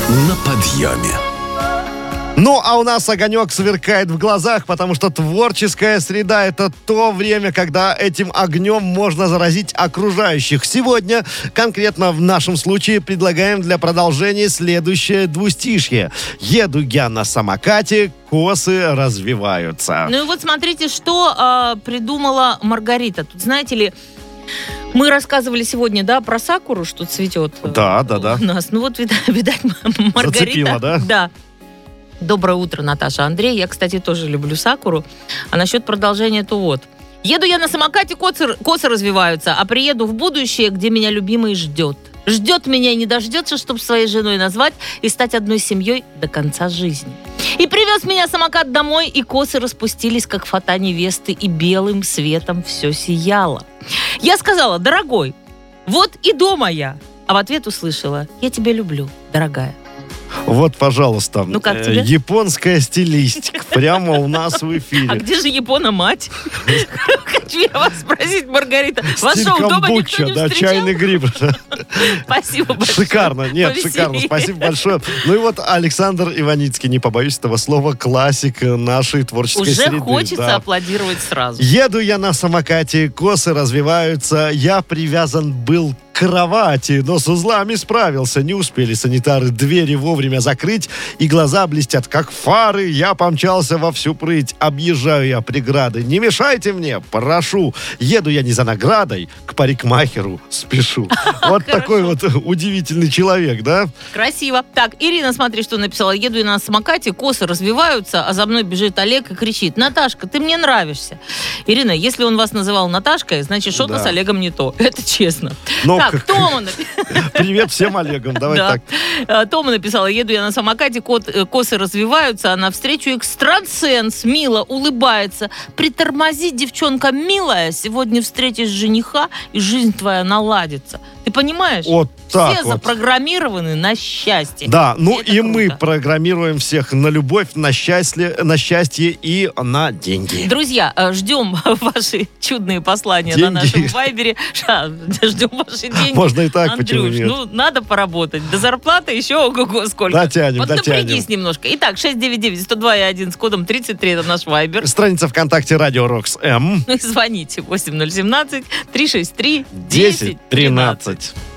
на подъеме. Ну, а у нас огонек сверкает в глазах, потому что творческая среда — это то время, когда этим огнем можно заразить окружающих. Сегодня, конкретно в нашем случае, предлагаем для продолжения следующее двустишье. Еду я на самокате, косы развиваются. Ну и вот смотрите, что придумала Маргарита. Тут, знаете ли, мы рассказывали сегодня, да, про сакуру, что цветет Да. у нас. Ну вот, видать, Маргарита... Зацепила, да? Да. Доброе утро, Наташа, Андрей. Я, кстати, тоже люблю сакуру. А насчет продолжения, то вот. Еду я на самокате, косы развиваются, а приеду в будущее, где меня любимый ждет. Ждет меня и не дождется, чтобы своей женой назвать и стать одной семьей до конца жизни. И привез меня самокат домой, и косы распустились, как фата невесты, и белым светом все сияло. Я сказала: дорогой, вот и дома я. А в ответ услышала: я тебя люблю, дорогая. Вот, пожалуйста, Ну, как тебе? японская стилистика прямо у нас в эфире. А где же Япона-мать? Хочу я вас спросить, Маргарита. Вас Стиль что, дома никто камбуча, не да, встречал? чайный гриб. Спасибо большое. Шикарно, нет, Повеселее. шикарно, спасибо большое. Ну и вот Александр Иваницкий, не побоюсь этого слова, классик нашей творческой Уже среды. хочется да. аплодировать сразу. Еду я на самокате, косы развиваются, я привязан был к кровати, но с узлами справился. Не успели санитары двери вовремя закрыть, и глаза блестят, как фары. Я помчался во всю прыть, объезжаю я преграды. Не мешайте мне, прошу. Еду я не за наградой, к парикмахеру спешу. Вот такой вот удивительный человек, да? Красиво. Так, Ирина, смотри, что написала. Еду я на самокате, косы развиваются, а за мной бежит Олег и кричит: Наташка, ты мне нравишься. Ирина, если он вас называл Наташкой, значит, что-то Да. с Олегом не то. Это честно. Но Так, Тома написала. привет всем Олегам, давай Да. так. Тома написала: еду я на самокате, косы развиваются, а навстречу экстрасенс мило улыбается. Притормози, девчонка милая, сегодня встретишь жениха, и жизнь твоя наладится. Ты понимаешь? Вот так Все вот. запрограммированы на счастье. Да, ну Это и круто. мы программируем всех на любовь, на счастье и на деньги. Друзья, ждем ваши чудные послания Деньги. на нашем вайбере. Ждем ваши деньги. Можно и так, почему Андрюш, нет? ну надо поработать. До зарплаты еще ого-го сколько. Дотянем, Вот дотянем. напрягись немножко. Итак, 699-102-1 с кодом 33, это наш вайбер. Страница ВКонтакте Радио Рокс М. Ну и звоните 8017-363-1013. 10-13.